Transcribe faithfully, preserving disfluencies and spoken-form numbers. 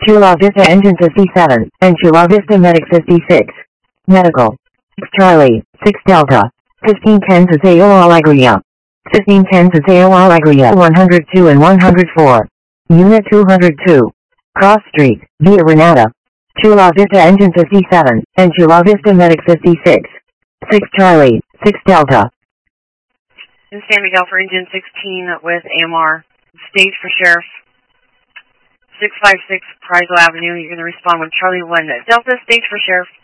Chula Vista Engine fifty-seven, and Chula Vista Medic fifty-six. Medical. six Charlie, six Delta. fifteen ten Paseo Alegria. fifteen ten Paseo Alegria one hundred two and one hundred four. Unit two hundred two. Cross Street, Via Renata. Chula Vista Engine fifty-seven, and Chula Vista Medic fifty-six. six Charlie, six Delta. In San Miguel for Engine sixteen with A M R. Stage for Sheriff. six five six Prizle Avenue. You're going to respond with Charlie one Delta. Stage for Sheriff.